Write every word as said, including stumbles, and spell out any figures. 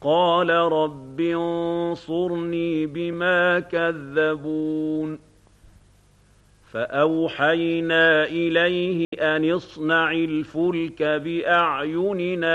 قَالَ رَبِّ انصُرْنِي بِمَا كَذَّبُونِ فَأَوْحَيْنَا إِلَيْهِ أَنِ اصْنَعِ الْفُلْكَ بِأَعْيُنِنَا